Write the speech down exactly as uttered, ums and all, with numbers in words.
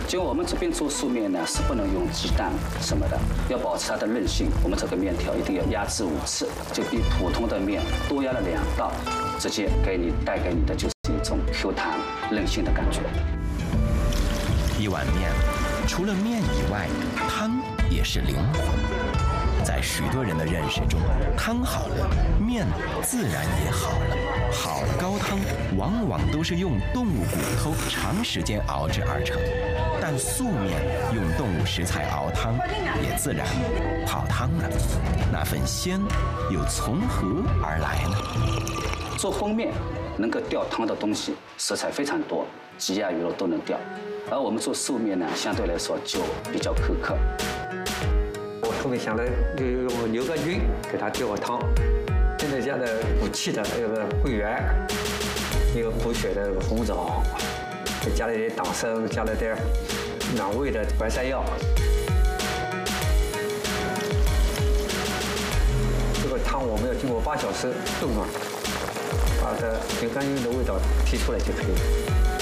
就我们这边做素面呢，是不能用鸡蛋什么的，要保持它的韧性。我们这个面条一定要压制五次，就比普通的面多压了两道，直接给你带给你的就是一种 Q 弹韧性的感觉。 一碗面，除了面以外，汤也是灵魂。在许多人的认识中，汤好了，面自然也好了。好的高汤往往都是用动物骨头长时间熬制而成，但素面用动物食材熬汤，也自然泡汤了。那份鲜又从何而来呢？ 做风面能够吊汤的东西食材非常多，鸡鸭鱼肉都能吊，而我们做素面呢，相对来说就比较苛刻。 我特别想的就用牛肝菌给它吊个汤，现在加的补气的那个桂圆，一个补血的红枣，再加了一点党参，加了点暖胃的白山药。这个汤我们要经过八小时炖嘛，把它牛肝菌的味道提出来就可以了。